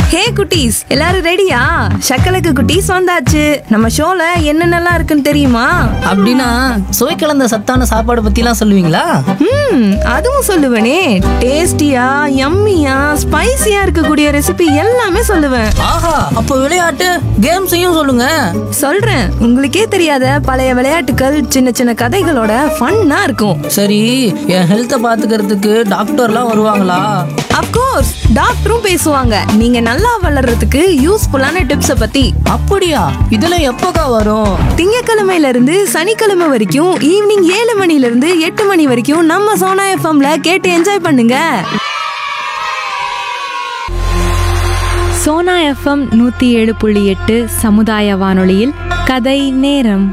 ஹே குட்டீஸ், எல்லாரும் ரெடியா? சக்கலக்கு குட்டீஸ் வந்தாச்சு. நம்ம ஷோல என்னென்னலாம் இருக்குன்னு தெரியுமா? அப்படின்னா சுவை கலந்த சத்தான சாப்பாடு பத்திலாம் சொல்லுவீங்களா? அதுவும் சொல்லுவேனே. டேஸ்டியா, யம்மியா, ஸ்பைசியா இருக்கக்கூடிய ரெசிபி எல்லாமே சொல்லுவேன். ஆஹா, அப்போ விளையாட்டு கேம்ஸையும் சொல்லுங்க. சொல்றேன், உங்களுக்கே தெரியாத பழைய விளையாட்டுகள், சின்ன சின்ன கதைகளோட ஃபன்னா இருக்கும். சரி, என் ஹெல்த்தை பாத்துக்கிறதுக்கு டாக்டர்லாம் வருவாங்களா? அப்கோர்ஸ், டாக்டரும் பேசுவாங்க. நீங்க நல்லா வளர்றதுக்கு யூஸ்ஃபுல்லான டிப்ஸ பத்தி. அப்படியா? இதெல்லாம் எப்போக்கா வரும்? திங்கக்கிழமையில இருந்து சனிக்கிழமை வரைக்கும் ஈவினிங் 7 மணில இருந்து 8 மணி வரைக்கும் நம்ம சோனா எஃப்எம்ல கேட்டு என்ஜாய் பண்ணுங்க. சோனா எஃப்எம் 107.8 சமுதாய வானொலியில் கதை நேரம்.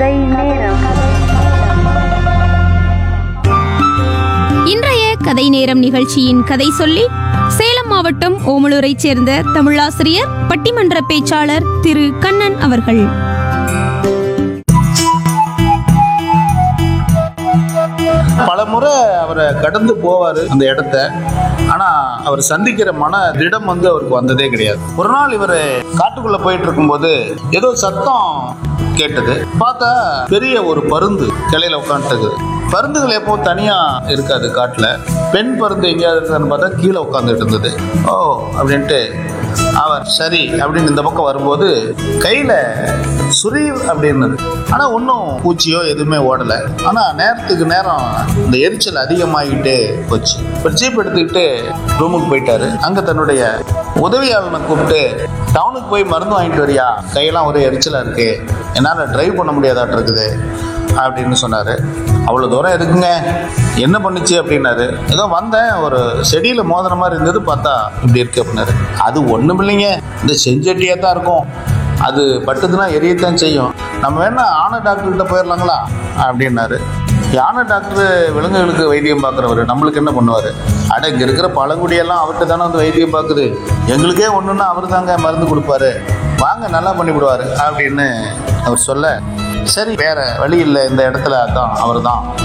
இன்றைய கதை நேரம் நிகழ்ச்சியின் கதை சொல்லி சேலம் மாவட்டம் ஓமலூரைச் சேர்ந்த தமிழாசிரியர், பட்டிமன்ற பேச்சாளர் திரு கண்ணன் அவர்கள். பலமுறை அவரை கடந்து போவாரு அந்த இடத்த. ஆனா அவர் சந்திக்கிற மன திடம் அவருக்கு வந்ததே கிடையாது. ஒரு நாள் இவர் காட்டுக்குள்ள போயிட்டு இருக்கும்போது ஏதோ சத்தம் கேட்டது. பார்த்தா பெரிய ஒரு பருந்து கிளையில உட்காந்துட்டு. பருந்துகள் எப்பவும் தனியா இருக்காது காட்டுல. பெண் பருந்து எங்கேயாவது இருக்கான்னு பார்த்தா கீழே உட்காந்துட்டு இருந்தது. ஓ அப்படின்ட்டு அவர் சரி அப்படின்னு இந்த பக்கம் வரும்போது கையில சுரி அப்படின்னு. ஆனா ஒன்றும் பூச்சியோ எதுவுமே ஓடலை. ஆனா நேரத்துக்கு நேரம் இந்த எரிச்சல் அதிகமாகிட்டே போச்சு. ஒரு ஜீப் எடுத்துக்கிட்டு ரூமுக்கு போயிட்டாரு. அங்க தன்னுடைய உதவியாளனை கூப்பிட்டு, டவுனுக்கு போய் மருந்து வாங்கிட்டு வரியா, கையெல்லாம் ஒரே எரிச்சலா இருக்கு, என்னால் டிரைவ் பண்ண முடியாதாட்டு இருக்குது அப்படின்னு சொன்னாரு. அவ்வளோ தூரம் இருக்குங்க, என்ன பண்ணுச்சு அப்படின்னாரு. ஏதோ வந்தேன், ஒரு செடியில் மோதின மாதிரி இருந்தது, பார்த்தா இப்படி இருக்கு அப்படின்னாரு. அது ஒன்றும் இல்லைங்க, இந்த செஞ்சட்டியாக தான் இருக்கும், அது பட்டுதுன்னா எரியத்தான் செய்யும், நம்ம வேணா ஆனை டாக்டர்கிட்ட போயிடலாங்களா அப்படின்னாரு. யானை டாக்டர் விலங்குகளுக்கு வைத்தியம் பார்க்குறவர், நம்மளுக்கு என்ன பண்ணுவார்? அட, இங்கே இருக்கிற பழங்குடியெல்லாம் அவர்கிட்ட தானே வந்து வைத்தியம் பார்க்குது, எங்களுக்கே ஒன்றுன்னா அவர் தாங்க மருந்து கொடுப்பாரு, வாங்க நல்லா பண்ணிவிடுவார் அப்படின்னு அவர் சொல்ல, சரி வேற வழி இல்லை, இந்த இடத்துல அதான் அவர்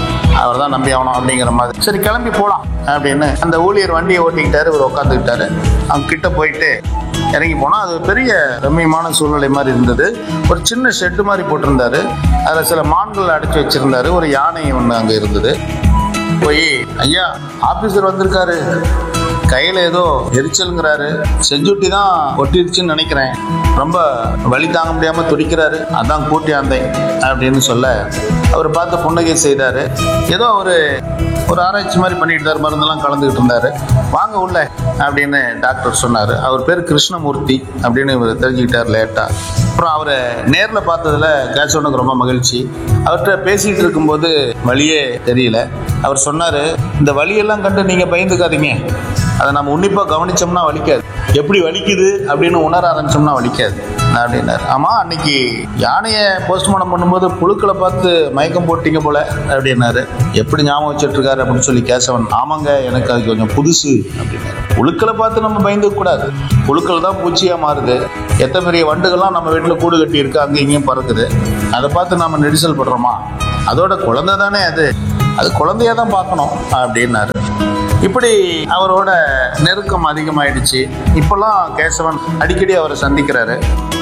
தான் நம்பி ஆகணும் அப்படிங்கிற மாதிரி, சரி கிளம்பி போகலாம் அப்படின்னு அந்த ஊழியர் வண்டியை ஓட்டிக்கிட்டாரு. இவர் உட்காந்துக்கிட்டாரு. அவங்க கிட்ட போயிட்டு இறங்கி போனால் அது பெரிய ரம்மியமான சூழ்நிலை மாதிரி இருந்தது. ஒரு சின்ன ஷெட்டு மாதிரி போட்டிருந்தாரு. அதில் சில மான்கள் அடைச்சி வச்சிருந்தாரு. ஒரு யானை ஒன்று அங்கே இருந்தது. போய், ஐயா ஆஃபீஸர் வந்திருக்காரு, கையில் ஏதோ எரிச்சலுங்கிறாரு, செஞ்சுட்டி தான் ஒட்டிருச்சுன்னு நினைக்கிறேன், ரொம்ப வலி தாங்க முடியாமல் துடிக்கிறாரு, அதான் கூட்டியாந்தேன் அப்படின்னு சொல்ல, அவர் பார்த்து புன்னகை செய்தார். ஏதோ ஒரு ஆராய்ச்சி மாதிரி பண்ணிட்டு இருந்தார், மருந்தெல்லாம் கலந்துக்கிட்டு இருந்தார். வாங்க உள்ள அப்படின்னு டாக்டர் சொன்னார். அவர் பேர் கிருஷ்ணமூர்த்தி அப்படின்னு இவர் தெரிஞ்சுக்கிட்டார் லேட்டாக. அப்புறம் அவரை நேரில் பார்த்ததில் கேட்சோனுக்கு ரொம்ப மகிழ்ச்சி. அவர்கிட்ட பேசிகிட்டு இருக்கும்போது வலியே தெரியல. அவர் சொன்னார், இந்த வலியெல்லாம் கண்டு நீங்கள் பயந்துக்காதீங்க, அதை நம்ம உன்னிப்பாக கவனித்தோம்னா வலிக்காது, எப்படி வலிக்குது அப்படின்னு உணர ஆரம்பிச்சோம்னா வலிக்காது அப்படின்னாரு. ஆமாம், அன்னைக்கு யானையை போஸ்ட்மார்ட்டம் பண்ணும்போது புழுக்களை பார்த்து மயக்கம் போட்டீங்க போல அப்படின்னாரு. எப்படி ஞாபகம் வச்சுட்டு இருக்காரு அப்படின்னு சொல்லி கேசவன், ஆமாங்க எனக்கு அது கொஞ்சம் புதுசு அப்படின்னாரு. புழுக்களை பார்த்து நம்ம பயந்துக்க கூடாது, புழுக்கள் தான் பூச்சியாக மாறுது, எத்தனை பெரிய வண்டுகள்லாம் நம்ம வீட்டில் கூடு கட்டி இருக்கு, அங்கே இங்கேயும் பறக்குது, அதை பார்த்து நம்ம நெரிசல் படுறோமா, அதோட குழந்தை தானே அது குழந்தையா தான் பார்க்கணும் அப்படின்னாரு. இப்படி அவரோட நெருக்கம் அதிகமாயிடுச்சு. இப்பெல்லாம் கேசவன் அடிக்கடி அவரை சந்திக்கிறாரு.